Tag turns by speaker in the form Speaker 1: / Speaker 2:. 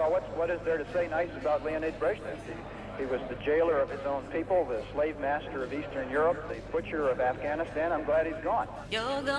Speaker 1: Well, what is there to say nice about Leonid Brezhnev? He was the jailer of his own people, the slave master of Eastern Europe, the butcher of Afghanistan. I'm glad he's gone.